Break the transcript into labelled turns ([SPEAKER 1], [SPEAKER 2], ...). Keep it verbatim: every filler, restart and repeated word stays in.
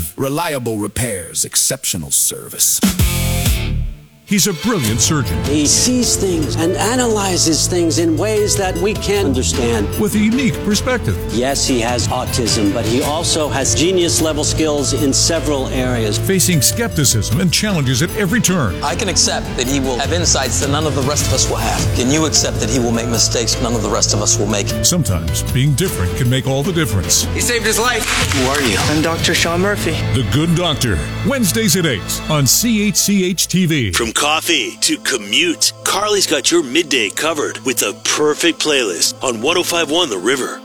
[SPEAKER 1] Progressive. Reliable repairs, exceptional service.
[SPEAKER 2] He's a brilliant surgeon.
[SPEAKER 3] He sees things and analyzes things in ways that we can't understand.
[SPEAKER 2] With a unique perspective.
[SPEAKER 3] Yes, he has autism, but he also has genius-level skills in several areas.
[SPEAKER 2] Facing skepticism and challenges at every turn.
[SPEAKER 4] I can accept that he will have insights that none of the rest of us will have. Can you accept that he will make mistakes none of the rest of us will make?
[SPEAKER 2] Sometimes being different can make all the difference.
[SPEAKER 5] He saved his life.
[SPEAKER 4] Who are you?
[SPEAKER 5] I'm Doctor Sean Murphy.
[SPEAKER 2] The Good Doctor. Wednesdays at eight on C H C H T V.
[SPEAKER 6] From coffee to commute, Carly's got your midday covered with the perfect playlist on one oh five point one The River.